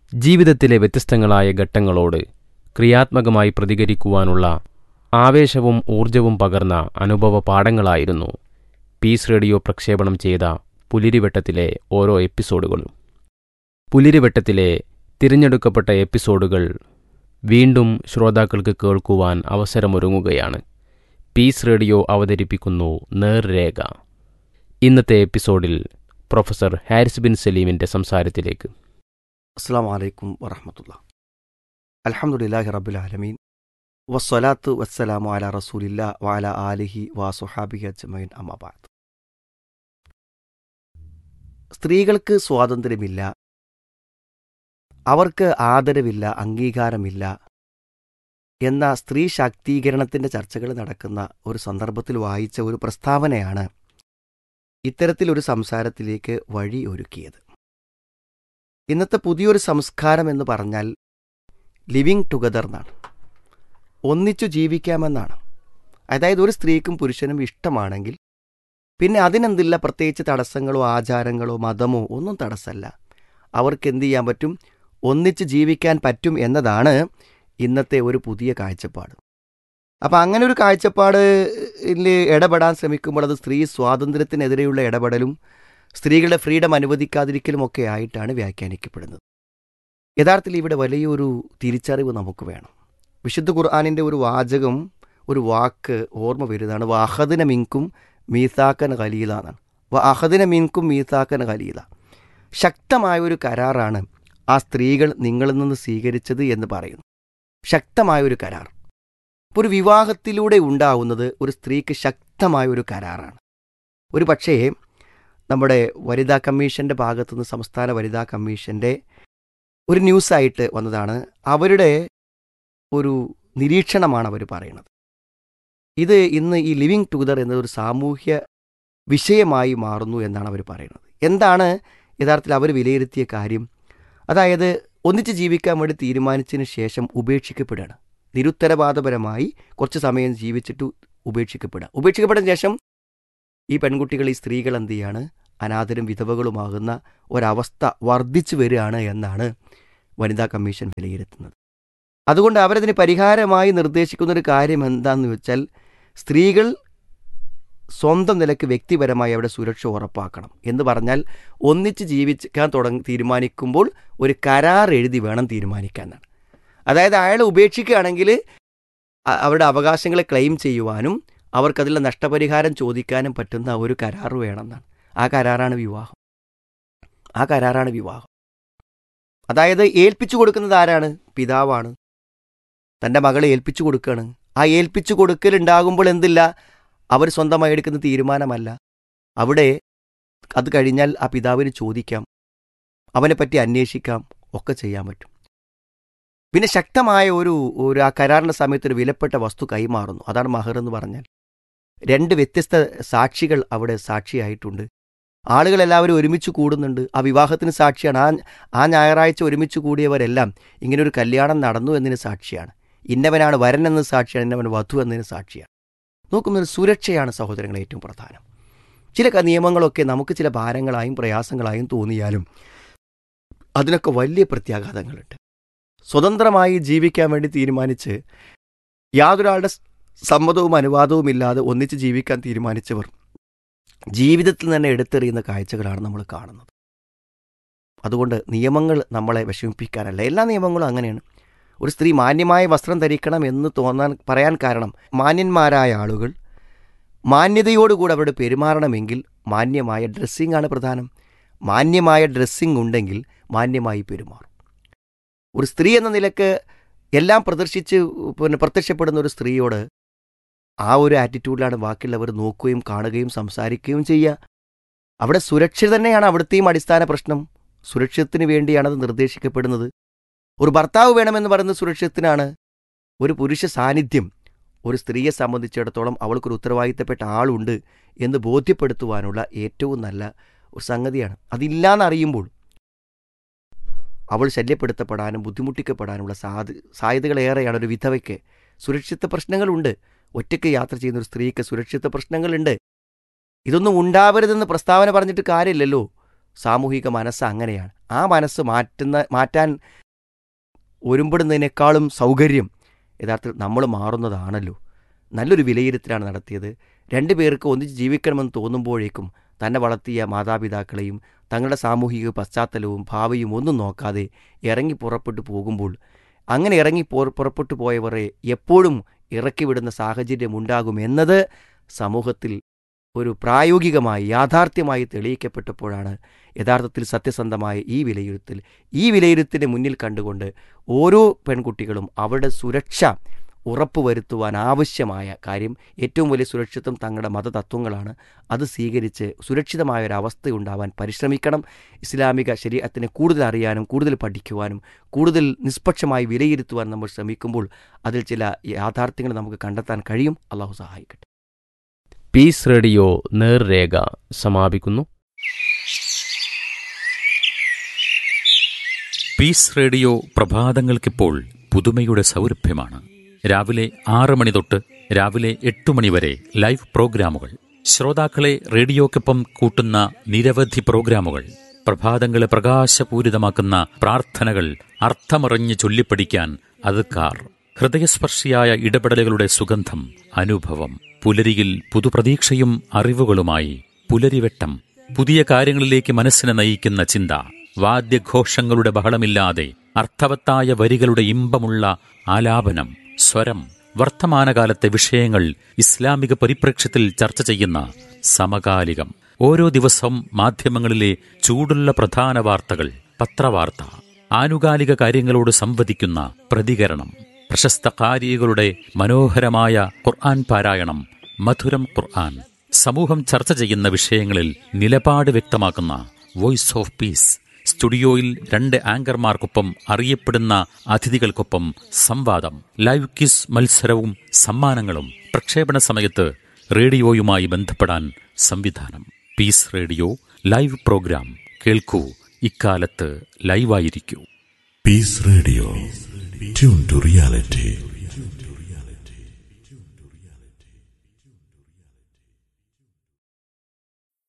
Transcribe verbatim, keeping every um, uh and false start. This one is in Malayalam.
ജീവിതത്തിലെ വ്യത്യസ്തങ്ങളായ ഘട്ടങ്ങളോട് ക്രിയാത്മകമായി പ്രതികരിക്കുവാനുള്ള ആവേശവും ഊർജവും പകർന്ന അനുഭവ പാഠങ്ങളായിരുന്നു പീസ് റേഡിയോ പ്രക്ഷേപണം ചെയ്ത പുലരിവെട്ടത്തിലെ ഓരോ എപ്പിസോഡുകളും. പുലരിവെട്ടത്തിലെ തിരഞ്ഞെടുക്കപ്പെട്ട എപ്പിസോഡുകൾ വീണ്ടും ശ്രോതാക്കൾക്ക് കേൾക്കുവാൻ അവസരമൊരുങ്ങുകയാണ്. പീസ് റേഡിയോ അവതരിപ്പിക്കുന്നു നേർരേഖ. ഇന്നത്തെ എപ്പിസോഡിൽ പ്രൊഫസർ ഹാരിസ് ബിൻ സലീമിൻ്റെ സംസാരത്തിലേക്ക്. അസ്സലാമു അലൈക്കും വറഹ്മത്തുള്ളാഹി. അൽഹംദുലില്ലാഹി റബ്ബിൽ ആലമീൻ വസ്സലാത്തു വസ്സലാമു അലാ റസൂലില്ലാ വഅലാ ആലിഹി വസുഹാബിഹി അജ്മഈൻ അമ്മാ ബഅദ്. സ്ത്രീകൾക്ക് സ്വാതന്ത്ര്യമില്ല, അവർക്ക് ആദരവില്ല, അംഗീകാരമില്ല എന്ന സ്ത്രീ ശാക്തീകരണത്തിൻ്റെ ചർച്ചകൾ നടക്കുന്ന ഒരു സന്ദർഭത്തിൽ വായിച്ച ഒരു പ്രസ്താവനയാണ് ഇത്തരത്തിലൊരു സംസാരത്തിലേക്ക് വഴി ഒരുക്കിയത്. ഇന്നത്തെ പുതിയൊരു സംസ്കാരം എന്ന് പറഞ്ഞാൽ ലിവിങ് ടുഗദർ എന്നാണ്, ഒന്നിച്ചു ജീവിക്കാമെന്നാണ്. അതായത് ഒരു സ്ത്രീക്കും പുരുഷനും ഇഷ്ടമാണെങ്കിൽ പിന്നെ അതിനെന്തില്ല പ്രത്യേകിച്ച് തടസ്സങ്ങളോ ആചാരങ്ങളോ മതമോ ഒന്നും തടസ്സമല്ല. അവർക്ക് എന്ത് ചെയ്യാൻ പറ്റും? ഒന്നിച്ച് ജീവിക്കാൻ പറ്റും എന്നതാണ് ഇന്നത്തെ ഒരു പുതിയ കാഴ്ചപ്പാട്. അപ്പം അങ്ങനെ ഒരു കാഴ്ചപ്പാടിൽ ഇടപെടാൻ ശ്രമിക്കുമ്പോൾ അത് സ്ത്രീ സ്വാതന്ത്ര്യത്തിനെതിരെയുള്ള ഇടപെടലും സ്ത്രീകളുടെ ഫ്രീഡം അനുവദിക്കാതിരിക്കലും ഒക്കെ ആയിട്ടാണ് വ്യാഖ്യാനിക്കപ്പെടുന്നത്. യഥാർത്ഥത്തിൽ ഇവിടെ വലിയൊരു തിരിച്ചറിവ് നമുക്ക് വേണം. വിശുദ്ധ ഖുർആനിൻ്റെ ഒരു വാചകം, ഒരു വാക്ക് ഓർമ്മ വരുന്നതാണ്. വ അഹദിന മിൻകും മീസാക്കൻ ഖലീല എന്നാണ്. വ അഹദിന മിൻകും മീസാക്കൻ ഖലീല. ശക്തമായ ഒരു കരാറാണ് ആ സ്ത്രീകൾ നിങ്ങളിൽ നിന്ന് സ്വീകരിച്ചത് എന്ന് പറയുന്നു. ശക്തമായൊരു കരാർ. ഇപ്പോൾ ഒരു വിവാഹത്തിലൂടെ ഉണ്ടാവുന്നത് ഒരു സ്ത്രീക്ക് ശക്തമായ ഒരു കരാറാണ്. ഒരു പക്ഷേ നമ്മുടെ വനിതാ കമ്മീഷൻ്റെ ഭാഗത്തുനിന്ന്, സംസ്ഥാന വനിതാ കമ്മീഷൻ്റെ ഒരു ന്യൂസായിട്ട് വന്നതാണ്. അവരുടെ ഒരു നിരീക്ഷണമാണ് അവർ പറയുന്നത്. ഇത് ഇന്ന് ഈ ലിവിങ് ടുഗദർ എന്നതൊരു സാമൂഹ്യ വിഷയമായി മാറുന്നു എന്നാണ് അവർ പറയുന്നത്. എന്താണ് യഥാർത്ഥത്തിൽ അവർ വിലയിരുത്തിയ കാര്യം? അതായത് ഒന്നിച്ച് ജീവിക്കാൻ വേണ്ടി തീരുമാനിച്ചതിന് ശേഷം ഉപേക്ഷിക്കപ്പെടുകയാണ്. നിരുത്തരവാദപരമായി കുറച്ച് സമയം ജീവിച്ചിട്ട് ഉപേക്ഷിക്കപ്പെടുക. ഉപേക്ഷിക്കപ്പെട്ടതിന് ശേഷം ഈ പെൺകുട്ടികൾ, ഈ സ്ത്രീകൾ എന്ത് ചെയ്യാണ്? അനാഥരും വിധവകളുമാകുന്ന ഒരവസ്ഥ വർദ്ധിച്ചു വരികയാണ് എന്നാണ് വനിതാ കമ്മീഷൻ വിലയിരുത്തുന്നത്. അതുകൊണ്ട് അവരതിന് പരിഹാരമായി നിർദ്ദേശിക്കുന്നൊരു കാര്യം എന്താണെന്ന് വെച്ചാൽ, സ്ത്രീകൾ സ്വന്തം നിലയ്ക്ക് വ്യക്തിപരമായി അവിടെ സുരക്ഷ ഉറപ്പാക്കണം എന്ന് പറഞ്ഞാൽ, ഒന്നിച്ച് ജീവിക്കാൻ തുടങ്ങി തീരുമാനിക്കുമ്പോൾ ഒരു കരാർ എഴുതി വേണം തീരുമാനിക്കാനാണ്. അതായത് അയാൾ ഉപേക്ഷിക്കുകയാണെങ്കിൽ അവരുടെ അവകാശങ്ങളെ ക്ലെയിം ചെയ്യുവാനും അവർക്കതിലുള്ള നഷ്ടപരിഹാരം ചോദിക്കാനും പറ്റുന്ന ഒരു കരാർ വേണമെന്നാണ്. ആ കരാറാണ് വിവാഹം. ആ കരാറാണ് വിവാഹം. അതായത് ഏൽപ്പിച്ചു കൊടുക്കുന്നത് ആരാണ്? പിതാവാണ്. തൻ്റെ മകളെ ഏൽപ്പിച്ചു കൊടുക്കുകയാണ്. ആ ഏൽപ്പിച്ചു കൊടുക്കലുണ്ടാകുമ്പോൾ എന്തില്ല, അവർ സ്വന്തമായി എടുക്കുന്ന തീരുമാനമല്ല. അവിടെ അത് കഴിഞ്ഞാൽ ആ പിതാവിന് ചോദിക്കാം, അവനെപ്പറ്റി അന്വേഷിക്കാം, ഒക്കെ ചെയ്യാൻ പറ്റും. പിന്നെ ശക്തമായ ഒരു ഒരു ആ കരാറിൻ്റെ സമയത്ത് ഒരു വിലപ്പെട്ട വസ്തു കൈമാറുന്നു. അതാണ് മഹർ എന്ന് പറഞ്ഞാൽ. രണ്ട് വ്യത്യസ്ത സാക്ഷികൾ അവിടെ സാക്ഷിയായിട്ടുണ്ട്. ആളുകളെല്ലാവരും ഒരുമിച്ച് കൂടുന്നുണ്ട്. ആ വിവാഹത്തിന് സാക്ഷിയാണ്. ആ ആ ഞായറാഴ്ച ഒരുമിച്ച് കൂടിയവരെല്ലാം ഇങ്ങനൊരു കല്യാണം നടന്നു എന്നതിന് സാക്ഷിയാണ്. ഇന്നവനാണ് വരൻ എന്ന സാക്ഷിയാണ്, ഇന്നവൻ വധു എന്നതിന് സാക്ഷിയാണ്. നോക്കുന്നൊരു സുരക്ഷയാണ് സഹോദരങ്ങളെ ഏറ്റവും പ്രധാനം. ചില നിയമങ്ങളൊക്കെ നമുക്ക് ചില ഭാരങ്ങളായും പ്രയാസങ്ങളായും തോന്നിയാലും അതിനൊക്കെ വലിയ പ്രത്യാഘാതങ്ങളുണ്ട്. സ്വതന്ത്രമായി ജീവിക്കാൻ വേണ്ടി തീരുമാനിച്ച് യാതൊരാളുടെ സമ്മതവും അനുവാദവും ഇല്ലാതെ ഒന്നിച്ച് ജീവിക്കാൻ തീരുമാനിച്ചവർ ജീവിതത്തിൽ തന്നെ എടുത്തെറിയുന്ന കാഴ്ചകളാണ് നമ്മൾ കാണുന്നത്. അതുകൊണ്ട് നിയമങ്ങൾ നമ്മളെ വിഷമിപ്പിക്കാനല്ല. എല്ലാ നിയമങ്ങളും അങ്ങനെയാണ്. ഒരു സ്ത്രീ മാന്യമായ വസ്ത്രം ധരിക്കണം എന്ന് തോന്നാൻ പറയാൻ കാരണം, മാന്യന്മാരായ ആളുകൾ മാന്യതയോടുകൂടി അവരോട് പെരുമാറണമെങ്കിൽ മാന്യമായ ഡ്രസ്സിംഗ് ആണ് പ്രധാനം. മാന്യമായ ഡ്രസ്സിംഗ് ഉണ്ടെങ്കിൽ മാന്യമായി പെരുമാറും. ഒരു സ്ത്രീ എന്ന നിലക്ക് എല്ലാം പ്രദർശിച്ച് പിന്നെ പ്രത്യക്ഷപ്പെടുന്ന ഒരു സ്ത്രീയോട് ആ ഒരു ആറ്റിറ്റ്യൂഡിലാണ് ബാക്കിയുള്ളവർ നോക്കുകയും കാണുകയും സംസാരിക്കുകയും ചെയ്യുക. അവിടെ സുരക്ഷ തന്നെയാണ് അവിടുത്തെയും അടിസ്ഥാന പ്രശ്നം. സുരക്ഷിതത്തിന് വേണ്ടിയാണ് അത് നിർദ്ദേശിക്കപ്പെടുന്നത്. ഒരു ഭർത്താവ് വേണമെന്ന് പറയുന്നത് സുരക്ഷിതത്തിനാണ്. ഒരു പുരുഷ സാന്നിധ്യം ഒരു സ്ത്രീയെ സംബന്ധിച്ചിടത്തോളം അവൾക്കൊരു ഉത്തരവാദിത്തപ്പെട്ട ആളുണ്ട് എന്ന് ബോധ്യപ്പെടുത്തുവാനുള്ള ഏറ്റവും നല്ല ഒരു സംഗതിയാണ്. അതില്ലാന്നറിയുമ്പോൾ അവൾ ശല്യപ്പെടുത്തപ്പെടാനും ബുദ്ധിമുട്ടിക്കപ്പെടാനുള്ള സാധ്യ സാധ്യതകളേറെയാണ്. ഒരു വിധവയ്ക്ക് സുരക്ഷിത പ്രശ്നങ്ങളുണ്ട്. ഒറ്റയ്ക്ക് യാത്ര ചെയ്യുന്ന ഒരു സ്ത്രീക്ക് സുരക്ഷിത പ്രശ്നങ്ങളുണ്ട്. ഇതൊന്നും ഉണ്ടാവരുതെന്ന് പ്രസ്താവന പറഞ്ഞിട്ട് കാര്യമില്ലല്ലോ. സാമൂഹിക മനസ്സ് അങ്ങനെയാണ്. ആ മനസ്സ് മാറ്റുന്ന മാറ്റാൻ ഒരുമ്പെടുന്നതിനേക്കാളും സൗകര്യം യഥാർത്ഥത്തിൽ നമ്മൾ മാറുന്നതാണല്ലോ. നല്ലൊരു വിലയിരുത്തലാണ് നടത്തിയത്. രണ്ടു പേർക്ക് ഒന്നിച്ച് ജീവിക്കണമെന്ന് തോന്നുമ്പോഴേക്കും തന്നെ വളർത്തിയ മാതാപിതാക്കളെയും തങ്ങളുടെ സാമൂഹിക പശ്ചാത്തലവും ഭാവിയും ഒന്നും നോക്കാതെ ഇറങ്ങി പുറപ്പെട്ടു പോകുമ്പോൾ, അങ്ങനെ ഇറങ്ങി പുറപ്പെട്ടു പോയവരെ എപ്പോഴും ഇറക്കിവിടുന്ന സാഹചര്യം ഉണ്ടാകുമെന്നത് സമൂഹത്തിൽ ഒരു പ്രായോഗികമായി യാഥാർത്ഥ്യമായി തെളിയിക്കപ്പെട്ടപ്പോഴാണ് യഥാർത്ഥത്തിൽ സത്യസന്ധമായ ഈ വിലയിരുത്തൽ ഈ വിലയിരുത്തലിനെ മുന്നിൽ കണ്ടുകൊണ്ട് ഓരോ പെൺകുട്ടികളും അവരുടെ സുരക്ഷ ഉറപ്പുവരുത്തുവാൻ ആവശ്യമായ കാര്യം, ഏറ്റവും വലിയ സുരക്ഷിതത്വം തങ്ങളുടെ മതതത്വങ്ങളാണ്. അത് സ്വീകരിച്ച് സുരക്ഷിതമായൊരവസ്ഥ ഉണ്ടാവാൻ പരിശ്രമിക്കണം. ഇസ്ലാമിക ശരീഅത്തിനെ കൂടുതൽ അറിയാനും കൂടുതൽ പഠിക്കുവാനും കൂടുതൽ നിഷ്പക്ഷമായി വിലയിരുത്തുവാൻ നമ്മൾ ശ്രമിക്കുമ്പോൾ അതിൽ ചില യാഥാർത്ഥ്യങ്ങൾ നമുക്ക് കണ്ടെത്താൻ കഴിയും. അള്ളാഹു സഹായിക്കട്ടെ. പീസ് റേഡിയോ നേർരേഖ സമാപിക്കുന്നു. പീസ് റേഡിയോ പ്രഭാതങ്ങൾക്കിപ്പോൾ പുതുമയുടെ സൗരഭ്യമാണ്. രാവിലെ ആറ് മണി തൊട്ട് രാവിലെ എട്ട് മണി വരെ ലൈവ് പ്രോഗ്രാമുകൾ, ശ്രോതാക്കളെ റേഡിയോക്കൊപ്പം കൂട്ടുന്ന നിരവധി പ്രോഗ്രാമുകൾ, പ്രഭാതങ്ങളെ പ്രകാശപൂരിതമാക്കുന്ന പ്രാർത്ഥനകൾ, അർത്ഥമറിഞ്ഞ് ചൊല്ലിപ്പഠിക്കാൻ അദ്കാർ, ഹൃദയസ്പർശിയായ ഇടപെടലുകളുടെ സുഗന്ധം, അനുഭവം, പുലരിയിൽ പുതുപ്രതീക്ഷയും അറിവുകളുമായി പുലരിവെട്ടം, പുതിയ കാര്യങ്ങളിലേക്ക് മനസ്സിനെ നയിക്കുന്ന ചിന്ത, വാദ്യഘോഷങ്ങളുടെ ബഹളമില്ലാതെ അർത്ഥവത്തായ വരികളുടെ ഇമ്പമുള്ള ആലാപനം, സ്വരം, വർത്തമാനകാലത്തെ വിഷയങ്ങൾ ഇസ്ലാമിക പരിപ്രേക്ഷ്യത്തിൽ ചർച്ച ചെയ്യുന്ന സമകാലികം, ഓരോ ദിവസവും മാധ്യമങ്ങളിലെ ചൂടുള്ള പ്രധാന വാർത്തകൾ, പത്രവാർത്ത, ആനുകാലിക കാര്യങ്ങളോട് സംവദിക്കുന്ന പ്രതികരണം, പ്രശസ്ത ഖാരികളുടെ മനോഹരമായ ഖുർആൻ പാരായണം, മധുരം ഖുർആൻ, സമൂഹം ചർച്ച ചെയ്യുന്ന വിഷയങ്ങളിൽ നിലപാട് വ്യക്തമാക്കുന്ന വോയിസ് ഓഫ് പീസ്, സ്റ്റുഡിയോയിൽ രണ്ട് ആങ്കർമാർക്കൊപ്പം അറിയപ്പെടുന്ന അതിഥികൾക്കൊപ്പം സംവാദം, ലൈവ് ക്വിസ് മത്സരവും സമ്മാനങ്ങളും, പ്രക്ഷേപണ സമയത്ത് റേഡിയോയുമായി ബന്ധപ്പെടാൻ സംവിധാനം. പീസ് റേഡിയോ ലൈവ് പ്രോഗ്രാം കേൾക്കൂ, ഇക്കാലത്ത് ലൈവായിരിക്കൂ. Piece radio, tune to reality.